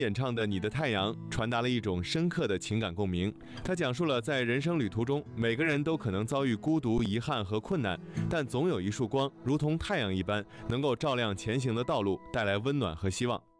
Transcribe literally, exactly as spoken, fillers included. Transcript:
演唱的《你的太阳》传达了一种深刻的情感共鸣。它讲述了在人生旅途中，每个人都可能遭遇孤独、遗憾和困难，但总有一束光，如同太阳一般，能够照亮前行的道路，带来温暖和希望。